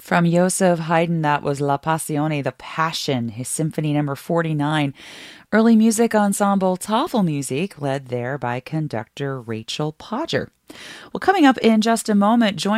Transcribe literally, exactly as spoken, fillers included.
From Joseph Haydn, that was La Passione, The Passion, his Symphony number forty-nine. Early music ensemble Tafelmusik, led there by conductor Rachel Podger. Well, coming up in just a moment, join